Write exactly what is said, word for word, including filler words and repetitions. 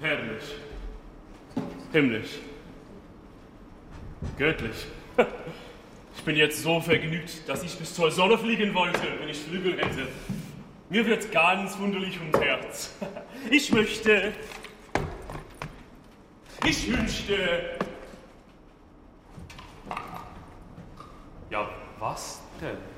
Herrlich. Himmlisch. Göttlich. Ich bin jetzt so vergnügt, dass ich bis zur Sonne fliegen wollte, wenn ich Flügel hätte. Mir wird ganz wunderlich ums Herz. Ich möchte... Ich wünschte... Ja, was denn?